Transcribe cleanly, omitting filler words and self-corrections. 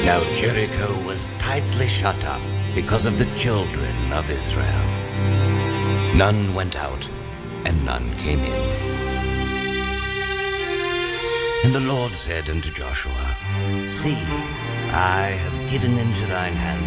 Now Jericho was tightly shut up because of the children of Israel. None went out, and none came in. And the Lord said unto Joshua, See, I have given into thine hand